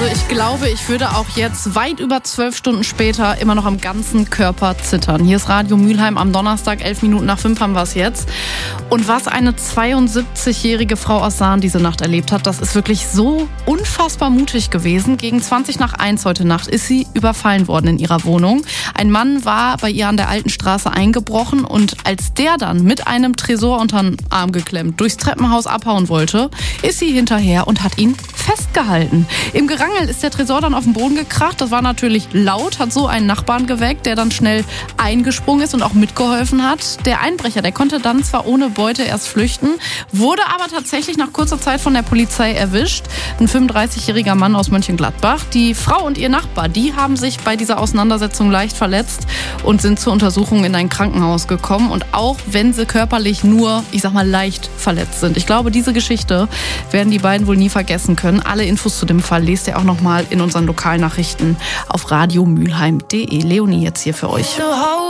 Also ich glaube, ich würde auch jetzt weit über 12 Stunden später immer noch am ganzen Körper zittern. Hier ist Radio Mülheim am Donnerstag, 11 Minuten nach 5 haben wir es jetzt. Und was eine 72-jährige Frau aus Sahn diese Nacht erlebt hat, das ist wirklich so unfassbar mutig gewesen. Gegen 20 nach 1 heute Nacht ist sie überfallen worden in ihrer Wohnung. Ein Mann war bei ihr an der Alten Straße eingebrochen und als der dann mit einem Tresor unter den Arm geklemmt durchs Treppenhaus abhauen wollte, ist sie hinterher und hat ihn festgehalten. Im Gerangel ist der Tresor dann auf den Boden gekracht. Das war natürlich laut, hat so einen Nachbarn geweckt, der dann schnell eingesprungen ist und auch mitgeholfen hat. Der Einbrecher, der konnte dann zwar ohne Beute erst flüchten, wurde aber tatsächlich nach kurzer Zeit von der Polizei erwischt. Ein 35-jähriger Mann aus Mönchengladbach. Die Frau und ihr Nachbar, die haben sich bei dieser Auseinandersetzung leicht verletzt und sind zur Untersuchung in ein Krankenhaus gekommen. Und auch wenn sie körperlich nur, leicht verletzt sind. Ich glaube, diese Geschichte werden die beiden wohl nie vergessen können. Alle Infos zu dem Fall lest ihr auch nochmal in unseren Lokalnachrichten auf radiomülheim.de. Leonie jetzt hier für euch.